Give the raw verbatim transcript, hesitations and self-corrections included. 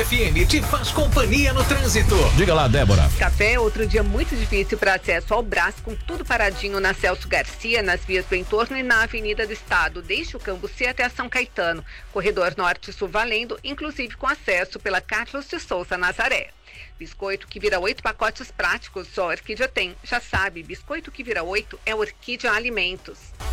F M te faz companhia no trânsito. Diga lá, Débora. Café, outro dia muito difícil para acesso ao Brás, com tudo paradinho na Celso Garcia, nas vias do entorno e na Avenida do Estado, desde o Cambuci até a São Caetano. Corredor Norte-Sul valendo, inclusive com acesso pela Carlos de Souza Nazaré. Biscoito que vira oito pacotes práticos, só a Orquídea tem. Já sabe, biscoito que vira oito é Orquídea Alimentos.